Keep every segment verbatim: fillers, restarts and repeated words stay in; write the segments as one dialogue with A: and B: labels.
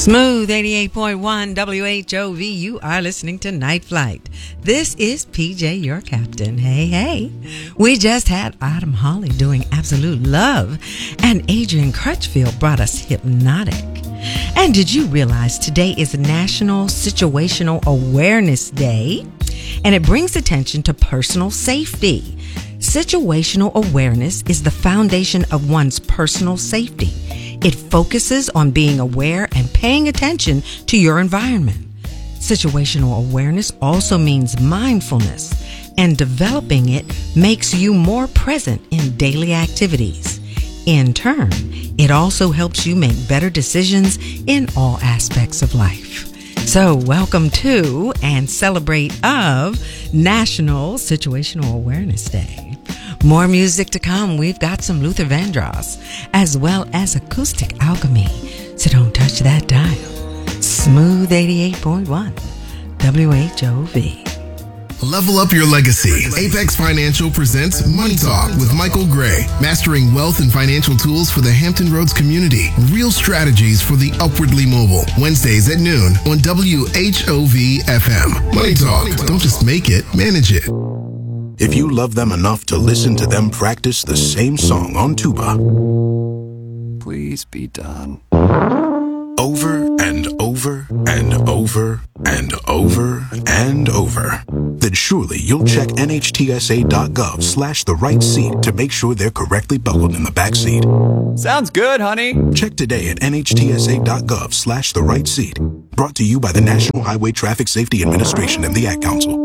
A: Smooth eighty-eight point one W H O V. You are listening to Night Flight. This is P J, your captain. Hey, hey. We just had Autumn Hawley doing Absolute Love, and Adrian Crutchfield brought us Hypnotic. And did you realize today is National Situational Awareness Day? And it brings attention to personal safety. Situational awareness is the foundation of one's personal safety. It focuses on being aware and paying attention to your environment. Situational awareness also means mindfulness, and developing it makes you more present in daily activities. In turn, it also helps you make better decisions in all aspects of life. So welcome to and celebrate of National Situational Awareness Day. More music to come. We've got some Luther Vandross as well as Acoustic Alchemy. So don't touch that dial. Smooth eighty-eight point one W H O V.
B: Level up your legacy. Apex Financial presents Money Talk with Michael Gray. Mastering wealth and financial tools for the Hampton Roads community. Real strategies for the upwardly mobile. Wednesdays at noon on W H O V F M. Money Talk. Don't just make it, manage it.
C: If you love them enough to listen to them practice the same song on tuba,
D: please be done.
C: Over and over and over and over and over, then surely you'll check nhtsa.gov slash the right seat to make sure they're correctly buckled in the back seat.
D: Sounds good, honey.
C: Check today at nhtsa.gov slash the right seat. Brought to you by the National Highway Traffic Safety Administration and the Ad Council.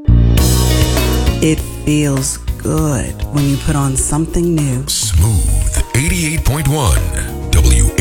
E: It feels good when you put on something new.
F: Smooth eighty-eight point one W